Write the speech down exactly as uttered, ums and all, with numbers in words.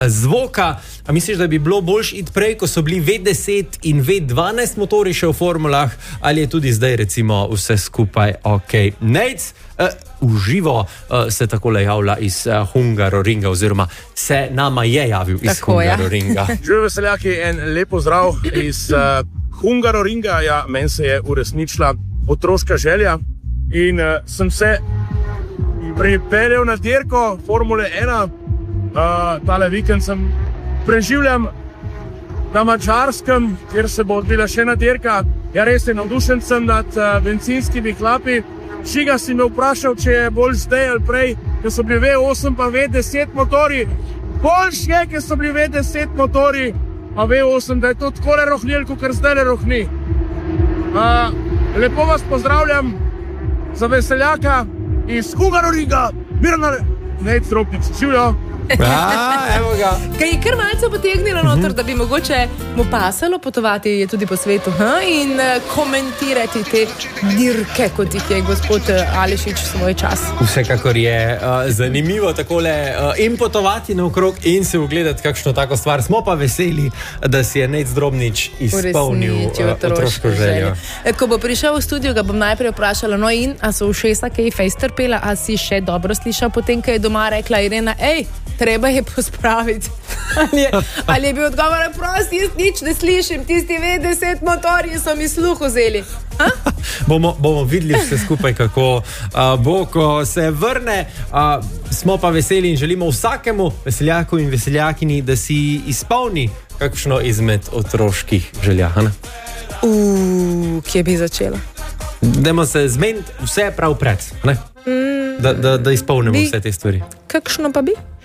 zvoka. A misliš, da bi bilo boljš iti prej, ko so bili V deset in V dvanajst motori še v formulah, ali je tudi zdaj recimo vse skupaj ok? Nejc, uh, uživo uh, se takole javlja iz uh, Hungaroringa, oziroma se nama je javil iz Tako, Hungaroringa. Ja. Živijo veseljaki, en lepo zdrav iz uh, Hungaroringa. Ja, meni se je uresničila otroška želja in uh, sem se pripeljal na dirko Formule ena. Uh, tale vikend sem preživljam na Madžarskem, kjer se bo odvila še ena dirka. Ja, res je, navdušen sem nad uh, bencinskimi hlapi. Šiga si me vprašal, če je bolj zdaj ali prej, ker so bili V osem pa V deset motori. Boljš je, ker so bili V deset motori, a V osem, da je to tako le rohnil, kot zdaj le rohni. Uh, lepo vas pozdravljam za veseljaka iz Hungaroringa, Mirna Nejc Stropnic. Živjo! A, evo ga. Kaj je kar malce potegnilo noter, mm-hmm. da bi mogoče mu pasalo potovati tudi po svetu, ha? In uh, komentirati te dirke, kot jih je gospod Alešič svoj čas. Vsekakor je uh, zanimivo takole uh, in potovati naokrog in se ugledati kakšno tako stvar. Smo pa veseli, da si je Nejc Drobnič izpolnil uh, otroško željo. Ko bo prišel v studio, ga bom najprej vprašala, no in, a so ušesa kaj fejs trpela, a si še dobro slišal potem, kaj je doma rekla Irena, ej, treba je pospraviti. Ali je, ali je bil odgovor, prosti, jaz nič ne slišim, tisti V deset motorji so mi sluh vzeli. bomo, bomo videli vse skupaj, kako uh, bo, ko se vrne. Uh, smo pa veseli in želimo vsakemu veseljaku in veseljakini, da si izpolni kakšno izmed otroških želja. Uuu, kje bi začela? Dajmo se zmeniti vse prav pred, ne? Mm, da, da, da izpolnimo bi, vse te stvari. Kakšno pa bi?